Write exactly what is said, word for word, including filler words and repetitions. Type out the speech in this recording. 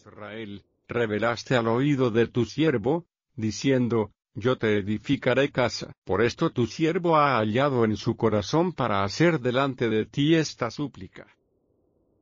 Israel, revelaste al oído de tu siervo, diciendo, yo te edificaré casa. Por esto tu siervo ha hallado en su corazón para hacer delante de ti esta súplica.